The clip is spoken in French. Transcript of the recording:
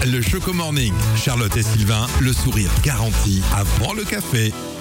Le Choco Morning. Charlotte et Sylvain, le sourire garanti avant le café.